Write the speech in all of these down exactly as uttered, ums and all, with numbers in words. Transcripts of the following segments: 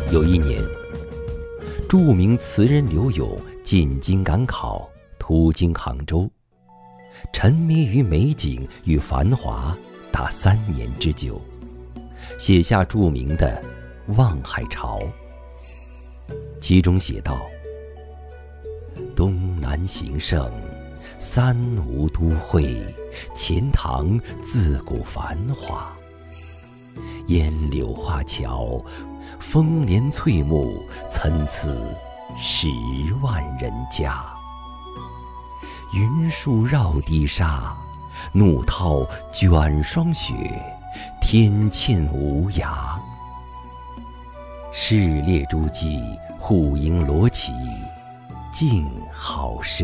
有一年，著名词人刘永进京赶考，途经杭州，沉迷于美景与繁华达三年之久，写下著名的《望海潮》。其中写道：东南形胜，三吴都会，钱塘自古繁华。烟柳画桥，风帘翠幕，参差十万人家。云树绕堤沙，怒涛卷霜雪，天堑无涯。市列诸暨，户牨罗绮，竞好奢。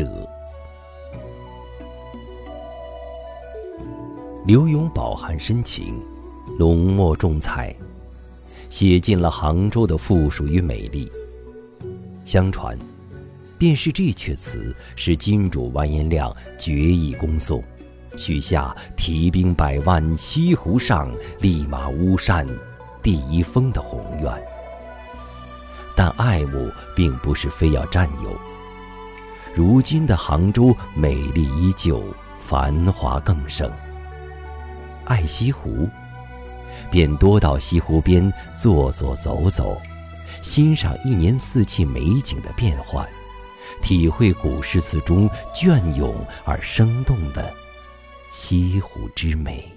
刘永饱含深情，浓墨重彩，写尽了杭州的富庶与美丽。相传，便是这阙词使金主完颜亮决意攻宋，许下提兵百万西湖上，立马巫山第一峰的宏愿。但爱慕并不是非要占有，如今的杭州美丽依旧，繁华更盛。爱西湖，便多到西湖边坐坐走走，欣赏一年四季美景的变幻，体会古诗词中隽永而生动的西湖之美。